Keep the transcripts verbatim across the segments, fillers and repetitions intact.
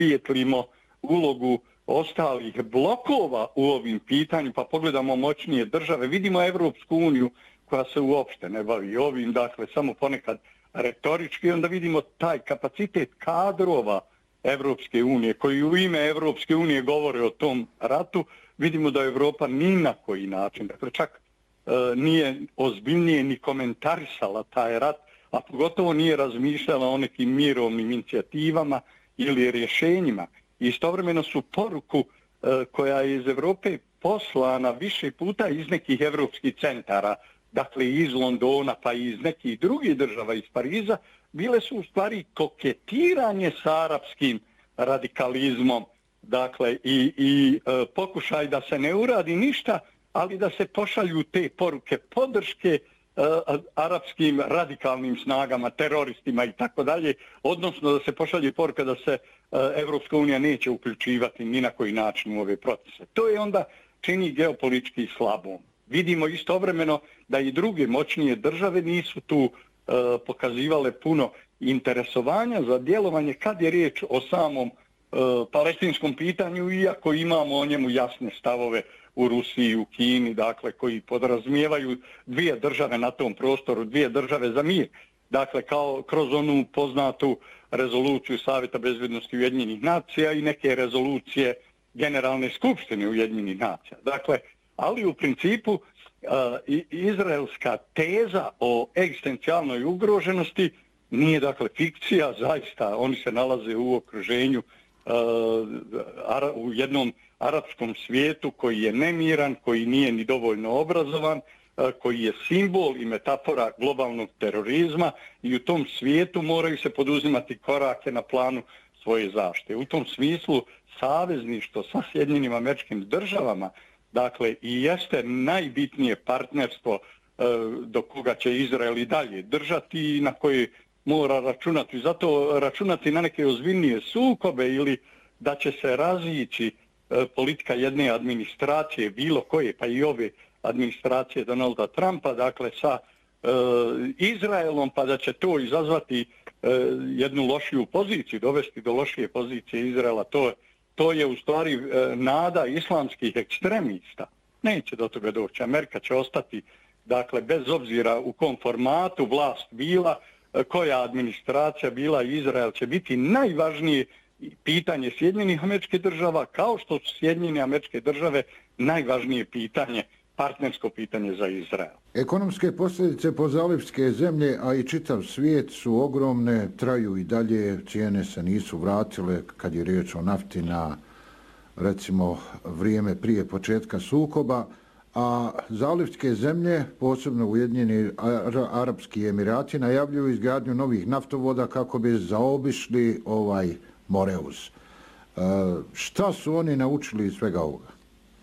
rasvijetlimo ulogu ostalih blokova u ovim pitanju, pa pogledamo moćnije države, vidimo Evropsku uniju koja se uopšte ne bavi ovim, dakle samo ponekad retorički, onda vidimo taj kapacitet kadrova Evropske unije, koji u ime Evropske unije govore o tom ratu, vidimo da Evropa ni na koji način, dakle čak e, nije ozbiljnije ni komentarisala taj rat, a pogotovo nije razmišljala o nekim mirovnim inicijativama ili rješenjima. Istovremeno su poruku e, koja je iz Evrope poslana više puta iz nekih evropskih centara, dakle iz Londona pa i iz nekih drugih država, iz Pariza, bile su u stvari koketiranje sa arapskim radikalizmom, dakle i, i e, pokušaj da se ne uradi ništa, ali da se pošalju te poruke podrške e, arapskim radikalnim snagama, teroristima i tako dalje, odnosno da se pošalje poruka da se e, Evropska unija neće uključivati ni na koji način u ove procese. To je onda čini geopolitički slabom. Vidimo istovremeno da i druge moćnije države nisu tu e, pokazivale puno interesovanja za djelovanje kad je riječ o samom e, palestinskom pitanju, iako imamo o njemu jasne stavove u Rusiji, u Kini, dakle, koji podrazumijevaju dvije države na tom prostoru, dvije države za mir. Dakle, kao kroz onu poznatu rezoluciju Savjeta bezbjednosti Ujedinjenih nacija i neke rezolucije Generalne skupštine Ujedinjenih nacija. Dakle, ali u principu uh, izraelska teza o egzistencijalnoj ugroženosti nije dakle fikcija, zaista oni se nalaze u okruženju uh, ara, u jednom arapskom svijetu koji je nemiran, koji nije ni dovoljno obrazovan, uh, koji je simbol i metafora globalnog terorizma i u tom svijetu moraju se poduzimati korake na planu svoje zaštite. U tom smislu savezništvo sa Sjedinjenim Američkim Državama, dakle, i jeste najbitnije partnerstvo e, do koga će Izrael i dalje držati i na koje mora računati. Zato računati na neke ozbiljnije sukobe ili da će se razići e, politika jedne administracije, bilo koje, pa i ove administracije Donalda Trumpa, dakle, sa e, Izraelom, pa da će to izazvati e, jednu lošiju poziciju, dovesti do lošije pozicije Izraela. To je To je u stvari e, nada islamskih ekstremista. Neće do toga doći. Amerika će ostati, dakle, bez obzira u kom formatu vlast bila, e, koja administracija bila, Izrael će biti najvažnije pitanje Sjedinjenih Američkih Država, kao što su Sjedinjene Američke Države najvažnije pitanje, partnersko pitanje za Izrael. Ekonomske posljedice po zalivske zemlje, a i čitav svijet su ogromne, traju i dalje, cijene se nisu vratile kad je riječ o nafti na, recimo, vrijeme prije početka sukoba, a zalivske zemlje, posebno Ujedinjeni Arapski Emirati, najavljuju izgradnju novih naftovoda kako bi zaobišli ovaj Moreus. E, šta su oni naučili iz svega ovoga?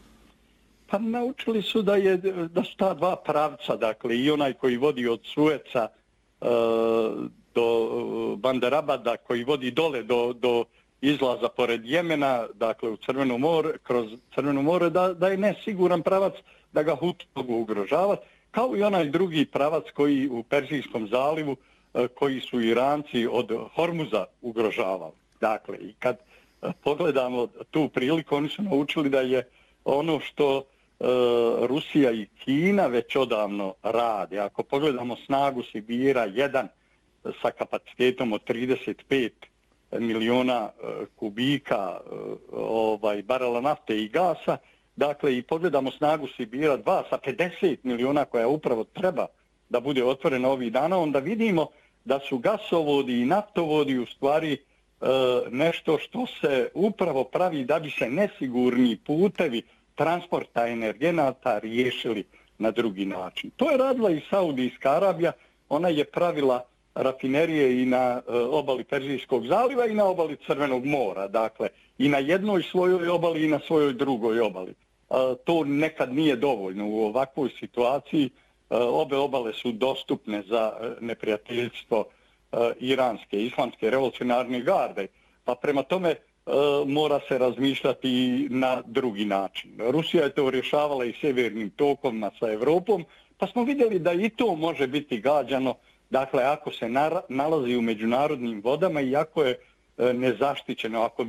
Pa naučili su da je da su ta dva pravca, dakle i onaj koji vodi od Sueca e, do Bandarabada, koji vodi dole do, do izlaza pored Jemena, dakle u Crveno more, kroz Crveno more, da, da je nesiguran pravac, da ga Huti mogu ugrožavati, kao i onaj drugi pravac koji u Perzijskom zalivu, e, koji su Iranci od Hormuza ugrožavali. Dakle, i kad e, pogledamo tu priliku, oni su naučili da je ono što Rusija i Kina već odavno radi. Ako pogledamo snagu Sibira jedan sa kapacitetom od trideset pet miliona kubika ovaj, barela nafte i gasa, dakle i pogledamo snagu Sibira dva sa pedeset miliona koja upravo treba da bude otvorena ovih dana, onda vidimo da su gasovodi i naftovodi u stvari nešto što se upravo pravi da bi se nesigurni putevi transporta energenata riješili na drugi način. To je radila i Saudijska Arabija, ona je pravila rafinerije i na e, obali Perzijskog zaliva i na obali Crvenog mora, dakle i na jednoj svojoj obali i na svojoj drugoj obali. E, to nekad nije dovoljno u ovakvoj situaciji. E, obe obale su dostupne za neprijateljstvo e, iranske, islamske revolucionarne garde, pa prema tome mora se razmišljati na drugi način. Rusija je to rješavala i sjevernim tokovima sa Evropom, pa smo vidjeli da i to može biti gađano, dakle, ako se nalazi u međunarodnim vodama i ako je nezaštićeno, ako